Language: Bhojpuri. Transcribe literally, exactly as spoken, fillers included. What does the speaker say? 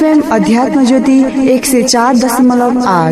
एफएम अध्यात्म ज्योति एक सय चार दशमलव आठ।